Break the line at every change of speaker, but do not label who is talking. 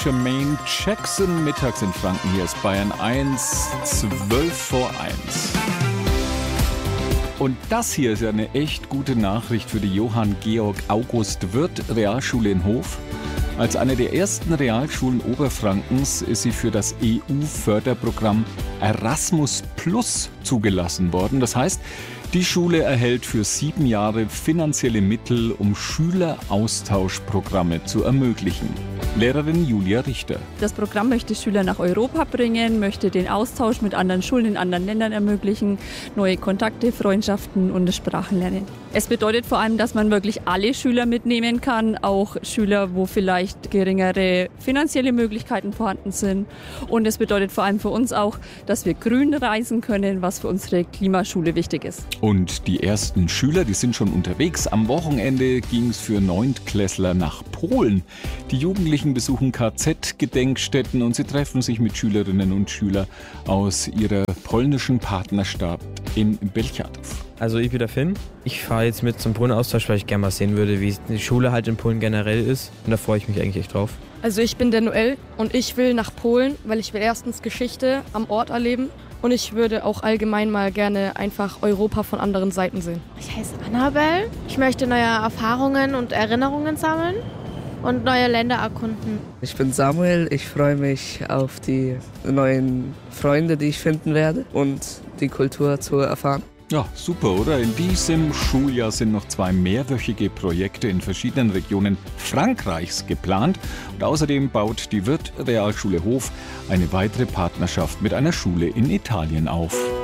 Jermaine Jackson, mittags in Franken. Hier ist Bayern 1, 12 vor 1. Und das hier ist ja eine echt gute Nachricht für die Johann Georg August Wirth Realschule in Hof. Als eine der ersten Realschulen Oberfrankens ist sie für das EU-Förderprogramm Erasmus Plus zugelassen worden. Das heißt, die Schule erhält für 7 Jahre finanzielle Mittel, um Schüleraustauschprogramme zu ermöglichen. Lehrerin Julia Richter.
Das Programm möchte Schüler nach Europa bringen, möchte den Austausch mit anderen Schulen in anderen Ländern ermöglichen, neue Kontakte, Freundschaften und das Sprachenlernen. Es bedeutet vor allem, dass man wirklich alle Schüler mitnehmen kann, auch Schüler, wo vielleicht geringere finanzielle Möglichkeiten vorhanden sind. Und es bedeutet vor allem für uns auch, dass wir grün reisen können, was für unsere Klimaschule wichtig ist.
Und die ersten Schüler, die sind schon unterwegs. Am Wochenende ging es für Neuntklässler nach Polen. Die Jugendlichen besuchen KZ-Gedenkstätten und sie treffen sich mit Schülerinnen und Schülern aus ihrer polnischen Partnerstadt in Bełchatów.
Also ich bin der Finn. Ich fahre jetzt mit zum Polen-Austausch, weil ich gerne mal sehen würde, wie die Schule halt in Polen generell ist. Und da freue ich mich eigentlich echt drauf.
Also ich bin der Noel und ich will nach Polen, weil ich will erstens Geschichte am Ort erleben. Und ich würde auch allgemein mal gerne einfach Europa von anderen Seiten sehen.
Ich heiße Annabelle. Ich möchte neue Erfahrungen und Erinnerungen sammeln und neue Länder erkunden.
Ich bin Samuel. Ich freue mich auf die neuen Freunde, die ich finden werde und die Kultur zu erfahren.
Ja, super, oder? In diesem Schuljahr sind noch 2 mehrwöchige Projekte in verschiedenen Regionen Frankreichs geplant. Und außerdem baut die Wirth Realschule Hof eine weitere Partnerschaft mit einer Schule in Italien auf.